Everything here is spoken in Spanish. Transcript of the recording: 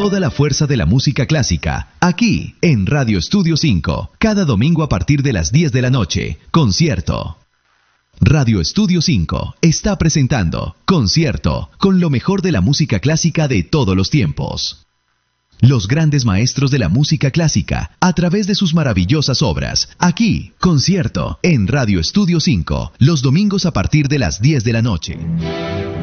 toda la fuerza de la música clásica, aquí en Radio Estudio 5, cada domingo a partir de las 10 de la noche, Concierto. Radio Estudio 5 está presentando Concierto con lo mejor de la música clásica de todos los tiempos. Los grandes maestros de la música clásica, a través de sus maravillosas obras. Aquí, Concierto, en Radio Estudio 5, los domingos a partir de las 10 de la noche.